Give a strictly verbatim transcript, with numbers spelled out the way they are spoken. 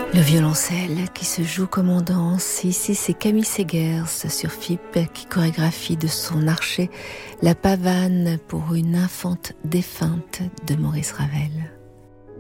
Le violoncelle qui se joue comme on danse. Ici, c'est Camille Segers sur F I P qui chorégraphie de son archet la pavane pour une infante défunte de Maurice Ravel.